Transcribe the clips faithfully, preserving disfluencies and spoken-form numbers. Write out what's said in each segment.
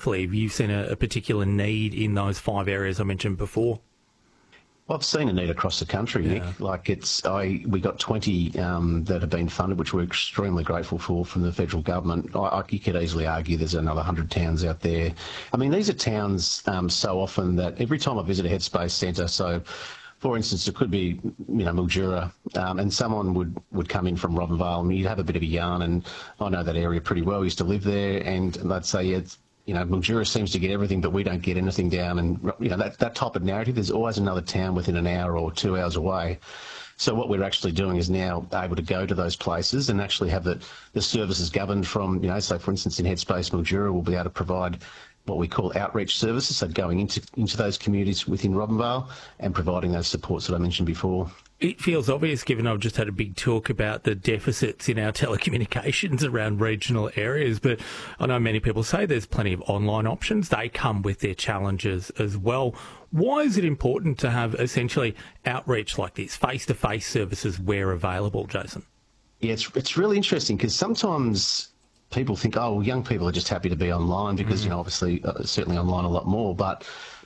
briefly, have you seen a, a particular need in those five areas I mentioned before? Well, I've seen a need across the country, Yeah. Nick. Like it's, I we got twenty um, that have been funded, which we're extremely grateful for from the federal government. I, I, you could easily argue there's another one hundred towns out there. I mean, these are towns um, so often that every time I visit a Headspace centre, so for instance, it could be, you know, Mildura, um, and someone would, would come in from Robinvale and you'd have a bit of a yarn, and I know that area pretty well, I used to live there, and they'd say, yeah, it's, you know, Mildura seems to get everything, but we don't get anything down. And, you know, that, that type of narrative, there's always another town within an hour or two hours away. So what we're actually doing is now able to go to those places and actually have the, the services governed from, you know, so for instance, in Headspace Mildura, we'll be able to provide what we call outreach services, so going into, into those communities within Robinvale and providing those supports that I mentioned before. It feels obvious, given I've just had a big talk about the deficits in our telecommunications around regional areas, but I know many people say there's plenty of online options. They come with their challenges as well. Why is it important to have essentially outreach like this, face-to-face services where available, Jason? Yeah, it's, it's really interesting because sometimes people think, oh, well, young people are just happy to be online because, mm-hmm. you know, obviously, uh, certainly online a lot more, but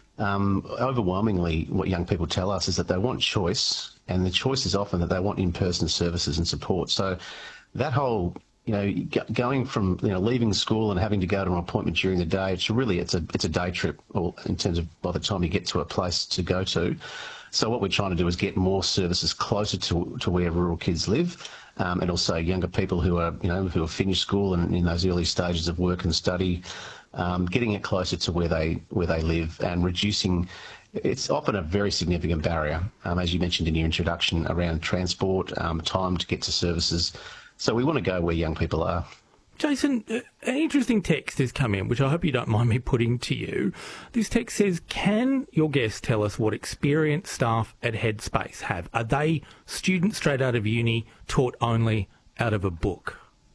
um, overwhelmingly what young people tell us is that they want choice, and the choice is often that they want in-person services and support. So that whole, you know, g- going from, you know, leaving school and having to go to an appointment during the day, it's really, it's a, it's a day trip, or in terms of by the time you get to a place to go to. So what we're trying to do is get more services closer to, to where rural kids live. Um, and also younger people who are, you know, who have finished school and in those early stages of work and study, um, getting it closer to where they where they live and reducing. It's often a very significant barrier, um, as you mentioned in your introduction, around transport, um, time to get to services. So we want to go where young people are. Jason, uh, an interesting text has come in, which I hope you don't mind me putting to you. This text says, can your guest tell us what experience staff at Headspace have? Are they students straight out of uni, taught only out of a book?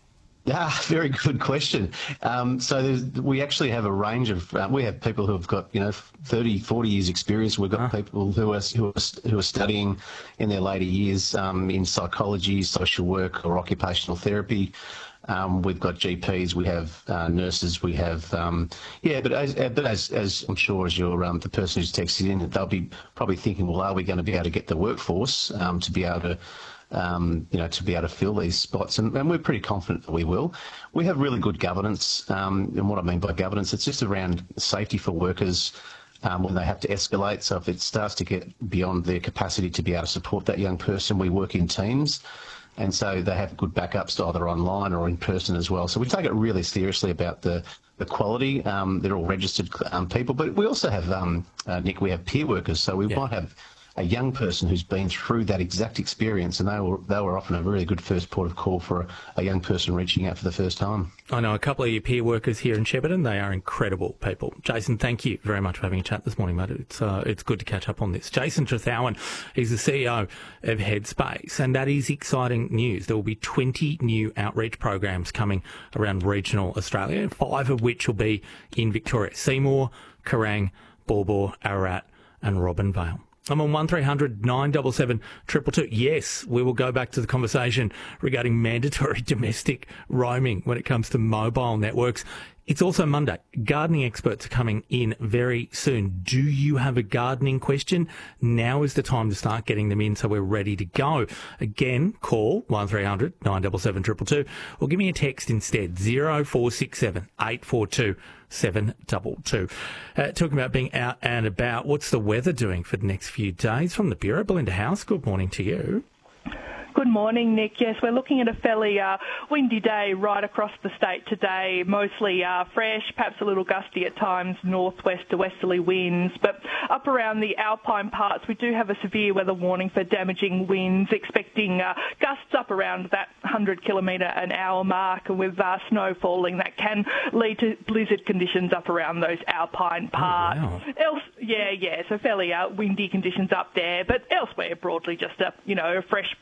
Ah, very good question. Um, so there's, we actually have a range of, uh, we have people who have got, you know, thirty, forty years experience. We've got ah. people who are, who are who are studying in their later years um, in psychology, social work or occupational therapy. Um, we've got G Ps, we have uh, nurses, we have, um, yeah, but as, but as, as I'm sure as you're um, the person who's texted in, they'll be probably thinking, well, are we going to be able to get the workforce um, to be able to, um, you know, to be able to fill these spots? And, and we're pretty confident that we will. We have really good governance, um, and what I mean by governance, it's just around safety for workers um, when they have to escalate. So if it starts to get beyond their capacity to be able to support that young person, we work in teams. And so they have good backups either online or in person as well. So we take it really seriously about the, the quality. Um, they're all registered um, people. But we also have, um, uh, Nick, we have peer workers. So we yeah. might have a young person who's been through that exact experience, and they were they were often a really good first port of call for a, a young person reaching out for the first time. I know a couple of your peer workers here in Shepparton. They are incredible people. Jason, thank you very much for having a chat this morning, mate. It's uh, it's good to catch up on this. Jason Trethowan is the C E O of Headspace, and that is exciting news. There will be twenty new outreach programs coming around regional Australia, five of which will be in Victoria: Seymour, Kerrang, Baw Baw, Ararat and Robinvale. I'm on one three hundred nine seven seven two two two. Yes, we will go back to the conversation regarding mandatory domestic roaming when it comes to mobile networks. It's also Monday. Gardening experts are coming in very soon. Do you have a gardening question? Now is the time to start getting them in so we're ready to go. Again, call one three hundred nine seven seven two two two or give me a text instead, zero four six seven eight four two seven two two. Uh, talking about being out and about, what's the weather doing for the next few days? From the Bureau, Belinda House, good morning to you. Good morning, Nick. Yes, we're looking at a fairly uh, windy day right across the state today, mostly uh, fresh, perhaps a little gusty at times, northwest to westerly winds. But up around the alpine parts, we do have a severe weather warning for damaging winds, expecting uh, gusts up around that one hundred kilometre an hour mark, and with uh, snow falling, that can lead to blizzard conditions up around those alpine parts. Oh, wow. Else, yeah, yeah, so fairly uh, windy conditions up there, but elsewhere broadly just a, you know, a fresh, breezy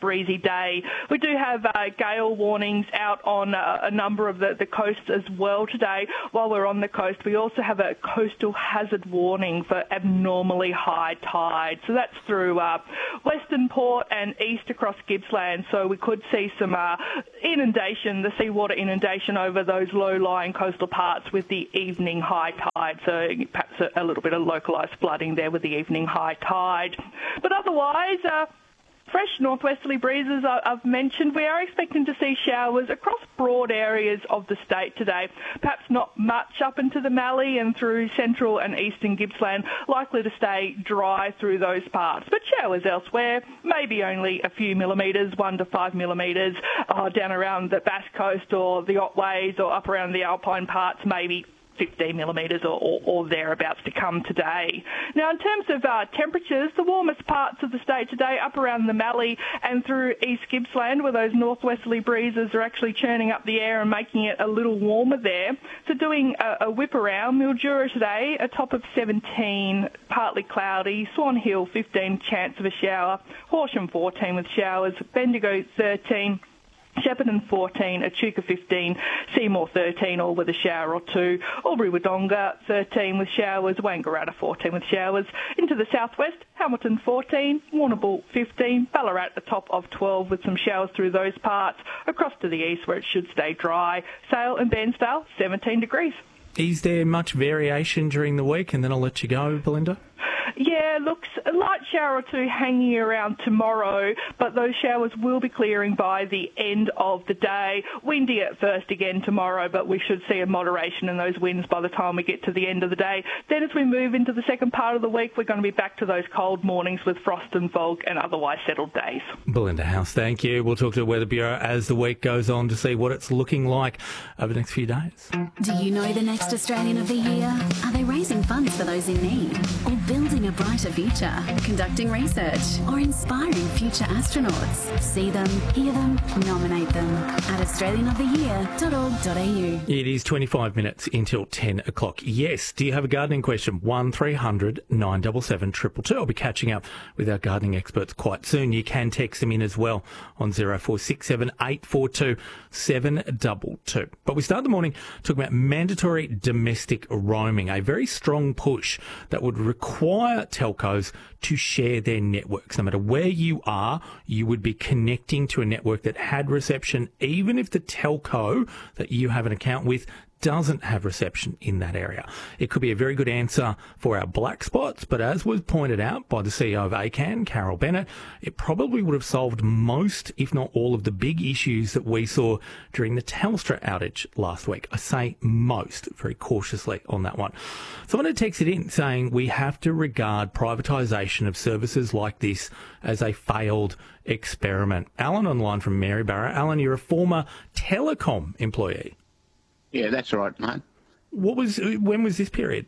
day. We do have uh, gale warnings out on uh, a number of the, the coasts as well today. While we're on the coast, we also have a coastal hazard warning for abnormally high tide. So that's through uh, Western Port and east across Gippsland. So we could see some uh, inundation, the seawater inundation over those low-lying coastal parts with the evening high tide. So perhaps a, a little bit of localised flooding there with the evening high tide. But otherwise, uh, fresh northwesterly breezes I've mentioned. We are expecting to see showers across broad areas of the state today. Perhaps not much up into the Mallee and through central and eastern Gippsland, likely to stay dry through those parts. But showers elsewhere, maybe only a few millimetres, one to five millimetres, uh, down around the Bass Coast or the Otways or up around the Alpine parts, maybe fifteen millimetres or, or, or thereabouts to come today. Now, in terms of uh, temperatures, the warmest parts of the state today up around the Mallee and through East Gippsland, where those northwesterly breezes are actually churning up the air and making it a little warmer there. So doing a, a whip around, Mildura today, a top of seventeen, partly cloudy, Swan Hill fifteen, chance of a shower, Horsham fourteen with showers, Bendigo thirteen, Shepparton fourteen, Echuca fifteen, Seymour thirteen, all with a shower or two, Albury-Wodonga thirteen with showers, Wangaratta fourteen with showers. Into the southwest, Hamilton fourteen, Warrnambool fifteen, Ballarat a top of twelve with some showers through those parts. Across to the east where it should stay dry, Sale and Bairnsdale seventeen degrees. Is there much variation during the week? And then I'll let you go, Belinda. Yeah, looks a light shower or two hanging around tomorrow, but those showers will be clearing by the end of the day. Windy at first again tomorrow, but we should see a moderation in those winds by the time we get to the end of the day. Then as we move into the second part of the week, we're going to be back to those cold mornings with frost and fog and otherwise settled days. Belinda House, thank you. We'll talk to the Weather Bureau as the week goes on to see what it's looking like over the next few days. Do you know the next Australian of the Year? Are they raising funds for those in need? Or building a brighter future? Conducting research? Or inspiring future astronauts? See them, hear them, nominate them at australian of the year dot org dot a u. It is twenty-five minutes until ten o'clock. Yes, do you have a gardening question? one three hundred nine seven seven two two two. I'll be catching up with our gardening experts quite soon. You can text them in as well on zero four six seven eight four two seven two two. But we start the morning talking about mandatory domestic roaming, a very strong push that would require telcos to share their networks. No matter where you are, you would be connecting to a network that had reception, even if the telco that you have an account with doesn't have reception in that area. It could be a very good answer for our black spots, but as was pointed out by the C E O of A C A N, Carol Bennett, it probably would have solved most, if not all, of the big issues that we saw during the Telstra outage last week. I say most, very cautiously on that one. Someone had texted in saying we have to regard privatisation of services like this as a failed experiment. Alan online from Maryborough. Alan, you're a former telecom employee. Yeah, that's right, mate. What was, when was this period?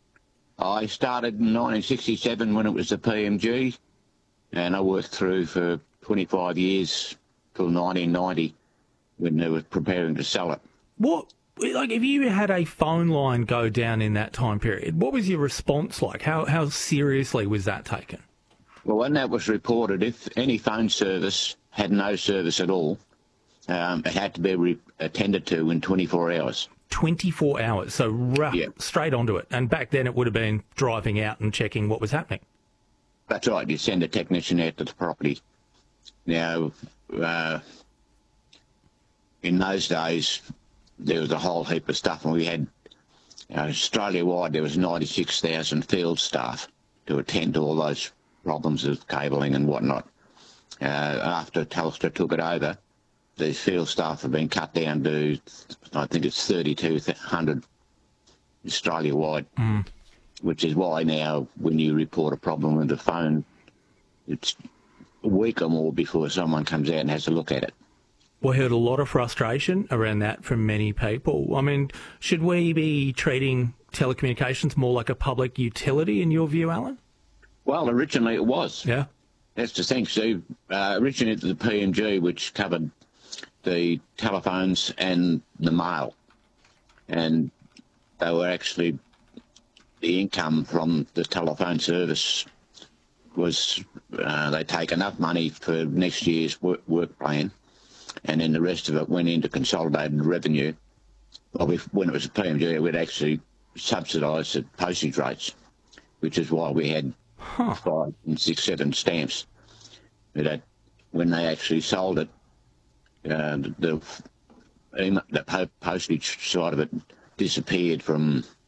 I started in nineteen sixty-seven when it was the P M G, and I worked through for twenty-five years till nineteen ninety when they were preparing to sell it. What, like, if you had a phone line go down in that time period, what was your response like? How how seriously was that taken? Well, when that was reported, if any phone service had no service at all, Um, it had to be re- attended to in twenty-four hours. twenty-four hours, so rough, yeah. Straight onto it. And back then it would have been driving out and checking what was happening. That's right, you send a technician out to the property. Now, uh, in those days, there was a whole heap of stuff, and we had, uh, Australia-wide, there was ninety-six thousand field staff to attend to all those problems of cabling and whatnot. Uh, after Telstra took it over, these field staff have been cut down to, I think it's thirty-two hundred Australia-wide, mm. which is why now when you report a problem with the phone, it's a week or more before someone comes out and has a look at it. We heard a lot of frustration around that from many people. I mean, should we be treating telecommunications more like a public utility in your view, Alan? Well, originally it was. Yeah. That's the thing, Steve. Uh, originally it was the P M G, which covered the telephones and the mail, and they were actually, the income from the telephone service was uh, they take enough money for next year's work, work plan, and then the rest of it went into consolidated revenue. Well, we, when it was a P M G, we'd actually subsidise the postage rates, which is why we had huh. five and six, seven stamps. That when they actually sold it, uh, the, the the postage side of it disappeared from